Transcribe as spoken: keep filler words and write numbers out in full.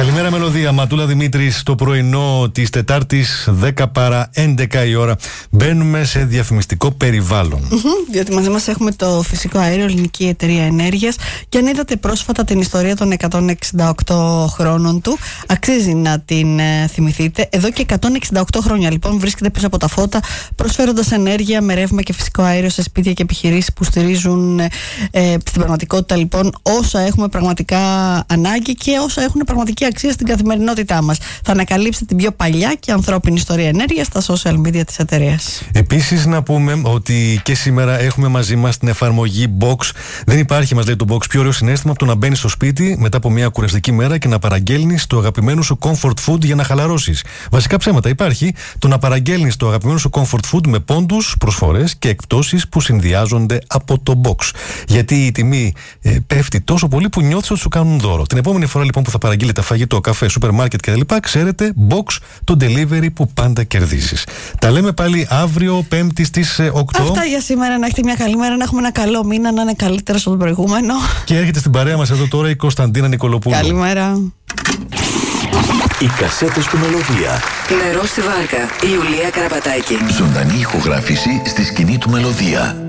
Καλημέρα Μελωδία, Ματούλα Δημήτρης, το πρωινό της Τετάρτης δέκα παρά έντεκα η ώρα. Μπαίνουμε σε διαφημιστικό περιβάλλον. Mm-hmm, διότι μαζί μας έχουμε το φυσικό αέριο, Ελληνική Εταιρεία Ενέργειας. Και αν είδατε πρόσφατα την ιστορία των εκατόν εξήντα οκτώ χρόνων του, αξίζει να την ε, θυμηθείτε. Εδώ και εκατόν εξήντα οκτώ χρόνια λοιπόν βρίσκεται πίσω από τα φώτα, προσφέροντας ενέργεια με ρεύμα και φυσικό αέριο σε σπίτια και επιχειρήσεις που στηρίζουν ε, ε, στην πραγματικότητα λοιπόν όσα έχουμε πραγματικά ανάγκη και όσα έχουν πραγματική αξία στην καθημερινότητά μας. Θα ανακαλύψετε την πιο παλιά και ανθρώπινη ιστορία ενέργειας στα social media της εταιρείας. Επίσης, να πούμε ότι και σήμερα έχουμε μαζί μας την εφαρμογή Box. Δεν υπάρχει, μας λέει το Box, πιο ωραίο συναίσθημα από το να μπαίνεις στο σπίτι μετά από μια κουραστική μέρα και να παραγγέλνεις το αγαπημένο σου comfort food για να χαλαρώσεις. Βασικά ψέματα υπάρχει. Το να παραγγέλνεις το αγαπημένο σου comfort food με πόντους, προσφορές και εκπτώσεις που συνδυάζονται από το Box. Γιατί η τιμή ε, πέφτει τόσο πολύ που νιώθεις ότι σου κάνουν δώρο. Την επόμενη φορά λοιπόν που θα παραγγείλετε φαγητό, καφέ, σούπερ μάρκετ κτλ., ξέρετε, Box, το delivery που πάντα κερδίσεις. Τα λέμε πάλι αύριο, Πέμπτη στις οκτώ. Αυτά για σήμερα. Να έχετε μια καλή μέρα, να έχουμε ένα καλό μήνα, να είναι καλύτερο από τον προηγούμενο. Και έρχεται στην παρέα μας εδώ τώρα η Κωνσταντίνα Νικολοπούλου. Καλημέρα. Οι κασέτες του Μελωδία. Νερό στη βάρκα. Η Ιουλία Καραπατάκη. Ζωντανή ηχογράφηση στη σκηνή του Μελωδία.